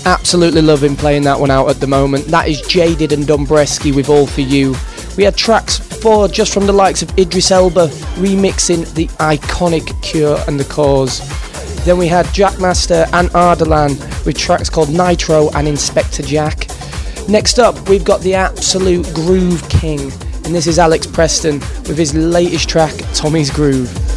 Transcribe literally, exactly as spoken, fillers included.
Absolutely loving playing that one out at the moment. That is Jaded and Dombresky with All For You. We had tracks four just from the likes of Idris Elba remixing the iconic Cure and The Cause. Then we had Jackmaster and Ardalan with tracks called Nitro and Inspector Jack. Next up, we've got the absolute Groove King, and this is Alex Preston with his latest track, Tommy's Groove.